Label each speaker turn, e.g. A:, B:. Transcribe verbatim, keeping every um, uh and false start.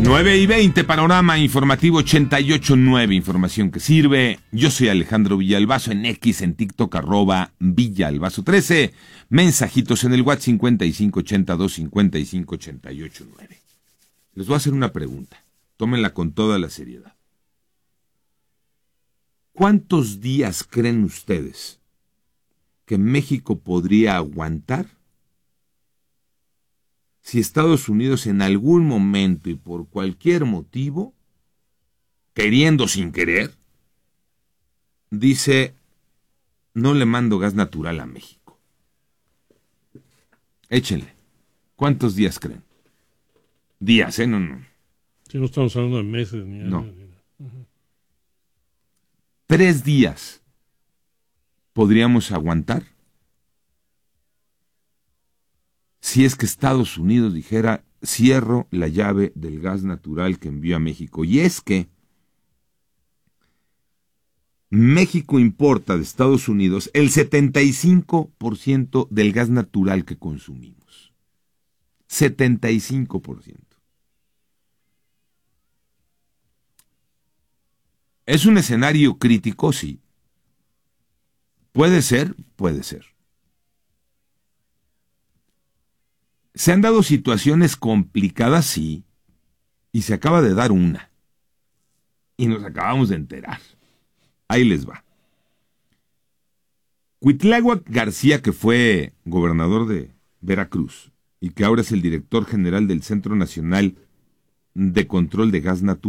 A: nueve y veinte, Panorama Informativo ochenta y ocho punto nueve, información que sirve. Yo soy Alejandro Villalbazo, en X, en TikTok, arroba Villalbazo trece. Mensajitos en el WhatsApp cincuenta y cinco ochenta y dos cincuenta y cinco ochenta y ocho nueve. Les voy a hacer una pregunta. Tómenla con toda la seriedad. ¿Cuántos días creen ustedes que México podría aguantar si Estados Unidos en algún momento y por cualquier motivo, queriendo sin querer, dice, no le mando gas natural a México? Échenle. ¿Cuántos días creen? Días, ¿eh? No, no.
B: Si no estamos hablando de meses ni años.
A: No.
B: Ni nada. Uh-huh.
A: ¿Tres días podríamos aguantar si es que Estados Unidos dijera, cierro la llave del gas natural que envió a México? Y es que México importa de Estados Unidos el setenta y cinco por ciento del gas natural que consumimos. setenta y cinco por ciento. ¿Es un escenario crítico? Sí. ¿Puede ser? Puede ser. ¿Se han dado situaciones complicadas? Sí. Y se acaba de dar una. Y nos acabamos de enterar. Ahí les va. Cuitláhuac García, que fue gobernador de Veracruz y que ahora es el director general del Centro Nacional de Control de Gas Natural,